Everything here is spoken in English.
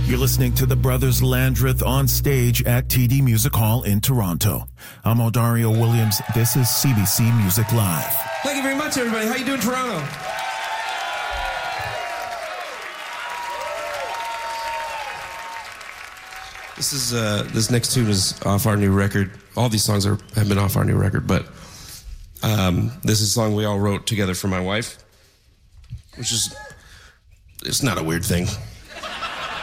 You're listening to the Brothers Landreth on stage at TD Music Hall in Toronto. I'm Odario Williams. This is CBC Music Live. Thank you very much, everybody. How you doing, Toronto? This next tune is off our new record. All these songs have been off our new record, but this is a song we all wrote together for my wife, which is, it's not a weird thing.